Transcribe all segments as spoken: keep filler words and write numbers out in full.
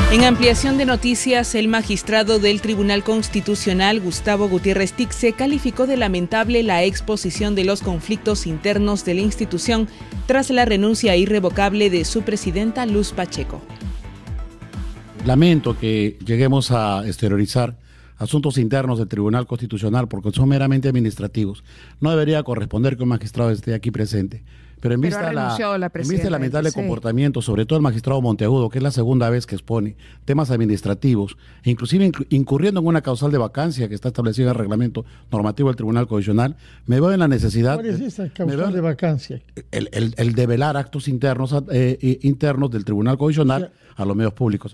En ampliación de noticias, el magistrado del Tribunal Constitucional, Gustavo Gutiérrez Tixe, calificó de lamentable la exposición de los conflictos internos de la institución tras la renuncia irrevocable de su presidenta Luz Pacheco. Lamento que lleguemos a exteriorizar asuntos internos del Tribunal Constitucional porque son meramente administrativos. No debería corresponder que un magistrado esté aquí presente. Pero en vista, Pero la, la en vista del lamentable sí. comportamiento, sobre todo el magistrado Monteagudo, que es la segunda vez que expone temas administrativos, e inclusive incurriendo en una causal de vacancia que está establecida en el reglamento normativo del Tribunal Constitucional, me veo en la necesidad... ¿Cuál es esa causal veo, de vacancia? El, el, el develar actos internos, eh, internos del Tribunal Constitucional o sea, a los medios públicos.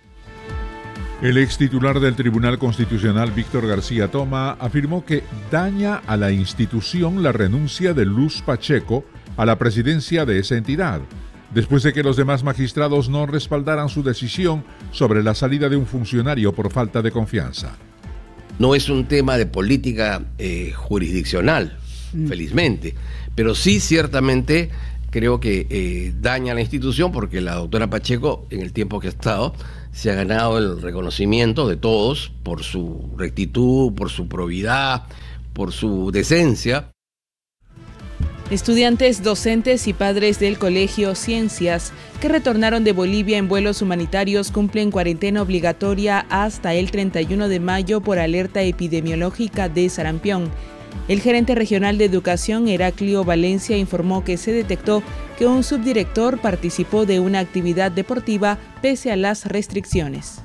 El ex titular del Tribunal Constitucional, Víctor García Toma, afirmó que daña a la institución la renuncia de Luz Pacheco a la presidencia de esa entidad, después de que los demás magistrados no respaldaran su decisión sobre la salida de un funcionario por falta de confianza. No es un tema de política eh, jurisdiccional, mm. felizmente, pero sí ciertamente creo que eh, daña a la institución porque la doctora Pacheco, en el tiempo que ha estado, se ha ganado el reconocimiento de todos por su rectitud, por su probidad, por su decencia. Estudiantes, docentes y padres del Colegio Ciencias que retornaron de Bolivia en vuelos humanitarios cumplen cuarentena obligatoria hasta el treinta y uno de mayo por alerta epidemiológica de sarampión. El gerente regional de educación, Heraclio Valencia, informó que se detectó que un subdirector participó de una actividad deportiva pese a las restricciones.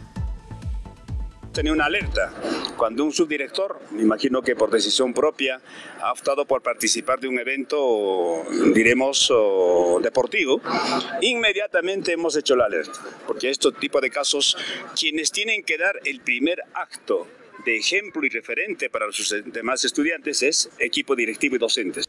Tenía una alerta cuando un subdirector, me imagino que por decisión propia, ha optado por participar de un evento, diremos, deportivo. Inmediatamente hemos hecho la alerta, porque este tipo de casos, quienes tienen que dar el primer acto de ejemplo y referente para sus demás estudiantes es equipo directivo y docentes.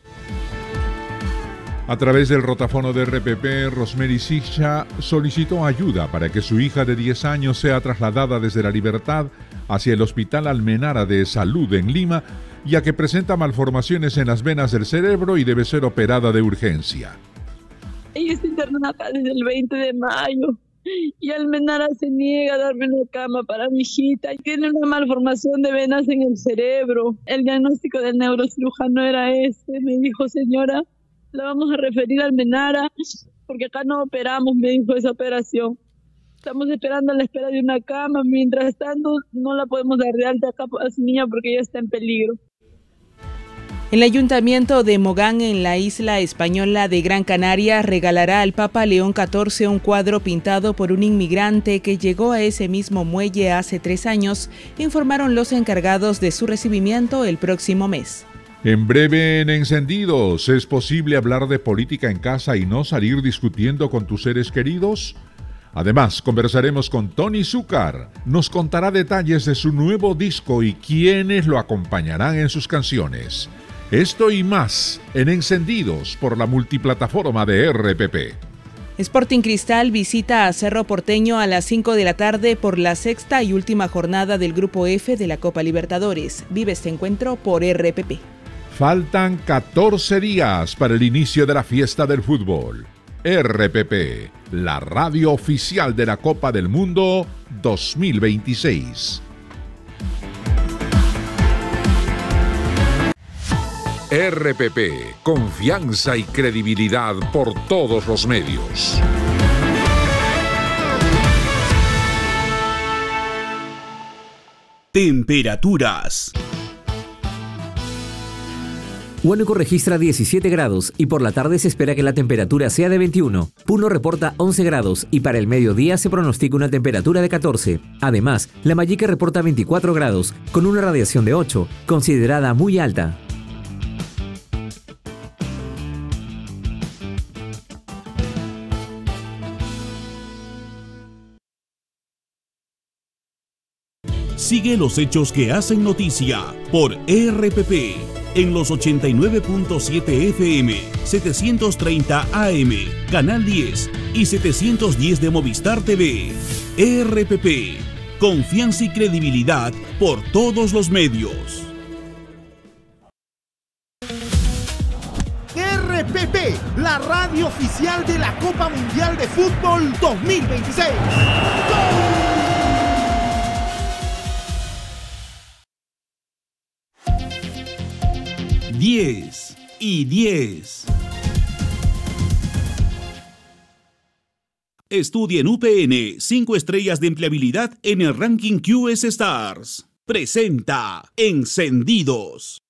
A través del rotafono de R P P, Rosemary Sicha solicitó ayuda para que su hija de diez años sea trasladada desde La Libertad hacia el Hospital Almenara de Salud en Lima, ya que presenta malformaciones en las venas del cerebro y debe ser operada de urgencia. Ella está internada desde el veinte de mayo y Almenara se niega a darme una cama para mi hijita. Tiene una malformación de venas en el cerebro. El diagnóstico del neurocirujano era ese. Me dijo, señora, la vamos a referir a Almenara porque acá no operamos, me dijo esa operación. Estamos esperando a la espera de una cama. Mientras tanto, no la podemos dar de alta acá a su niña porque ella está en peligro. El Ayuntamiento de Mogán, en la isla española de Gran Canaria, regalará al Papa León catorce un cuadro pintado por un inmigrante que llegó a ese mismo muelle hace tres años, informaron los encargados de su recibimiento el próximo mes. En breve en Encendidos, ¿es posible hablar de política en casa y no salir discutiendo con tus seres queridos? Además, conversaremos con Tony Zúcar. Nos contará detalles de su nuevo disco y quiénes lo acompañarán en sus canciones. Esto y más en Encendidos por la multiplataforma de R P P. Sporting Cristal visita a Cerro Porteño a las cinco de la tarde por la sexta y última jornada del Grupo F de la Copa Libertadores. Vive este encuentro por R P P. Faltan catorce días para el inicio de la fiesta del fútbol. R P P, la radio oficial de la Copa del Mundo dos mil veintiséis. R P P, confianza y credibilidad por todos los medios. Temperaturas. Huánuco registra diecisiete grados y por la tarde se espera que la temperatura sea de veintiuno. Puno reporta once grados y para el mediodía se pronostica una temperatura de catorce. Además, Lambayeque reporta veinticuatro grados con una radiación de ocho, considerada muy alta. Sigue los hechos que hacen noticia por R P P en los ochenta y nueve punto siete F M, setecientos treinta A M, Canal diez y setecientos diez de Movistar T V. R P P, confianza y credibilidad por todos los medios. R P P P, la radio oficial de la Copa Mundial de Fútbol dos mil veintiséis. diez y diez. Estudia en U P N cinco estrellas de empleabilidad en el ranking Q S Stars. Presenta Encendidos.